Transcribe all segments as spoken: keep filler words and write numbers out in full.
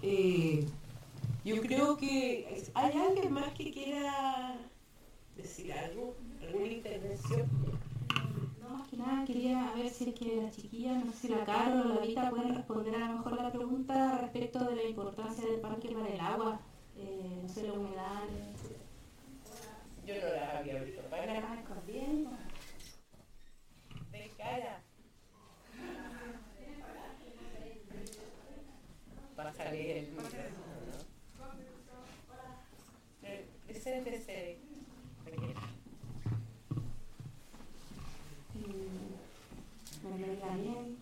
Eh, yo creo que hay alguien más que quiera decir algo, alguna intervención. No, más que nada quería ver si es que las chiquillas, no sé si la Carol o la Vita pueden responder a lo mejor la pregunta respecto de la importancia del parque para el agua, eh, no sé, la humedad. Yo no las había visto. ¿Van a Más corriendo. de cara? Para salir el micrófono, ¿no? Eh, Preséntese. María Daniel.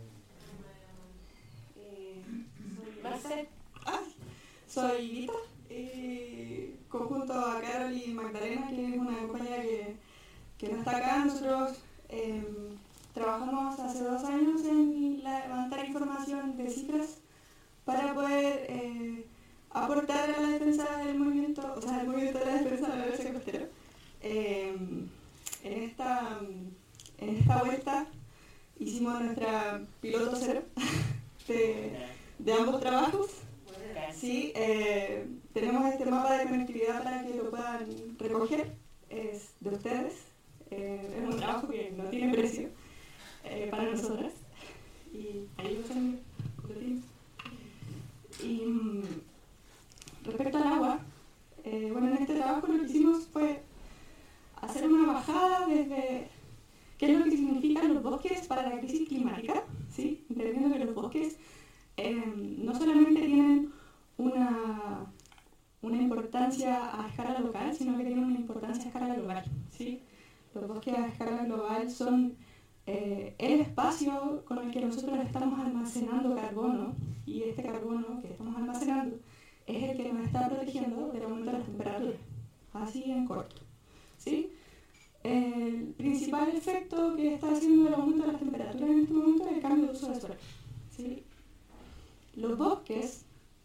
Eh, ¿Va a ser? ah, soy Vita, eh, conjunto a Carol y Magdalena, que es una compañera que, que no está acá. Nosotros eh, trabajamos hace dos años en la- levantar información de cifras para poder eh, aportar a la defensa del movimiento, o sea, del movimiento de la defensa del bebé costero. Eh, en, esta, en esta vuelta hicimos nuestra piloto cero de, de ambos trabajos. Sí, eh, tenemos este mapa de conectividad para que lo puedan recoger, es de ustedes, eh, es un trabajo que no tiene precio eh, para nosotras, y ahí lo hacen, lo tienen. Y mm, respecto al agua, eh, bueno, en este trabajo lo que hicimos fue hacer una bajada desde qué es lo que significan los bosques para la crisis climática, ¿sí? Entendiendo que los bosques eh, no solamente tienen una, una importancia a escala local, sino que tienen una importancia a escala global, ¿sí? Los bosques a escala global son eh, el espacio con el que nosotros estamos almacenando carbono, y este carbono que estamos almacenando es el que nos está protegiendo del aumento de las temperaturas, así en corto, ¿sí? El principal efecto que está haciendo el aumento de las temperaturas en este momento es el cambio de uso del suelo, ¿sí? Los bosques